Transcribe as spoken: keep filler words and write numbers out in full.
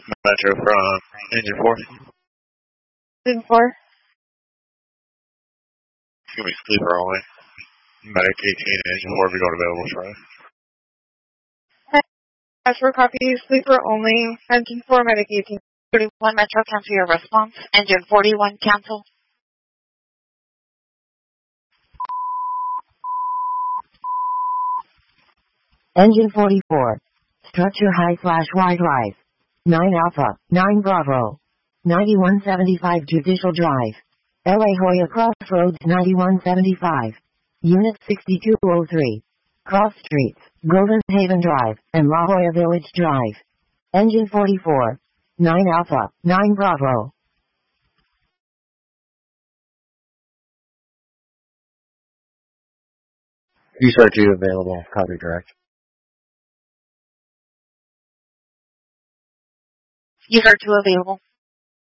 Metro from Engine four. Engine four. It's going to be sleeper only. Medic eighteen, Engine four, be going available Friday. As for copy, sleeper only. Engine four, Medic eighteen. thirty-one Metro, cancel your response. Engine forty-one, cancel. Engine forty-four. Structure high slash Y drive. nine Alpha, nine Bravo. ninety-one seventy-five Judicial Drive. La Jolla Crossroads ninety-one seventy-five. Unit sixty-two oh three. Cross Streets, Golden Haven Drive, and La Jolla Village Drive. Engine forty-four. nine Alpha, nine Bravo. U S A R two available, copy direct. U S A R two available.